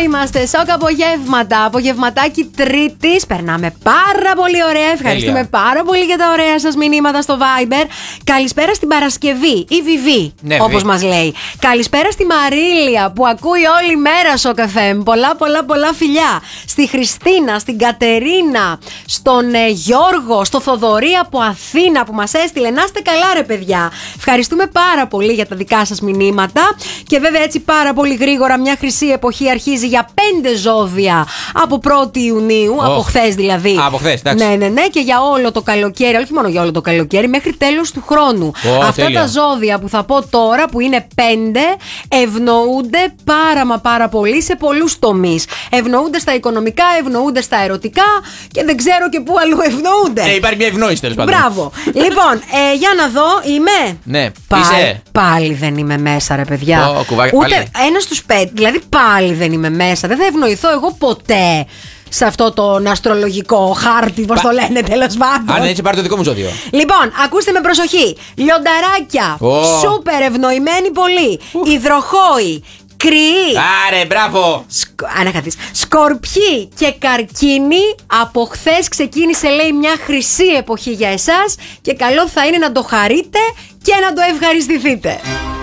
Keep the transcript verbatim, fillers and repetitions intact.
είμαστε. Σοκ απογεύματα. Απογευματάκι Τρίτης. Περνάμε πάρα πολύ ωραία. Ευχαριστούμε Τέλεια. πάρα πολύ για τα ωραία σας μηνύματα στο Viber. Καλησπέρα στην Παρασκευή. Η Βιβί, Ναι, όπως Βιβί. μας λέει. Καλησπέρα στη Μαρίλια που ακούει όλη μέρα Σοκ εφ εμ. Πολλά, πολλά, πολλά φιλιά. Στη Χριστίνα, στην Κατερίνα, στον ε, Γιώργο, στο Θοδωρή από Αθήνα που μας έστειλε. Να είστε καλά, ρε παιδιά. Ευχαριστούμε πάρα πολύ για τα δικά σας μηνύματα. Και βέβαια έτσι πάρα πολύ γρήγορα μια χρυσή εποχή αρχίζει για πέντε ζώδια από πρώτη Ιουνίου, oh. από χθες δηλαδή. Α, από χθες, εντάξει. Ναι, ναι, ναι, και για όλο το καλοκαίρι, όχι μόνο για όλο το καλοκαίρι, μέχρι τέλος του χρόνου. Oh, Αυτά τέλεια. τα ζώδια που θα πω τώρα, που είναι πέντε, ευνοούνται πάρα μα πάρα πολύ σε πολλούς τομείς. Ευνοούνται στα οικονομικά, ευνοούνται στα ερωτικά και δεν ξέρω και πού αλλού ευνοούνται. Ε, υπάρχει μια ευνόηση τέλος πάντων. Μπράβο. Λοιπόν, ε, για να δω, είμαι. Ναι, Πάλι, είσαι. πάλι δεν είμαι μέσα, ρε παιδιά. Ω, κουβάκι, Ούτε πάλι. ένα στους πέντε. Δηλαδή πάλι δεν είμαι μέσα. Δεν θα ευνοηθώ εγώ ποτέ σε αυτό τον αστρολογικό χάρτη, πώς το λένε, τέλος πάντων. Αν έτσι, πάρει το δικό μου ζώδιο. Λοιπόν, ακούστε με προσοχή. Λιονταράκια. Ω. Σούπερ ευνοημένοι πολύ. Υδροχόοι. Κρυοί. Άρε, μπράβο. Σκ... Α, να καθίσεις. Σκορπιοί και καρκίνοι. Από χθες ξεκίνησε, λέει, μια χρυσή εποχή για εσάς και καλό θα είναι να το χαρείτε και να το ευχαριστηθείτε.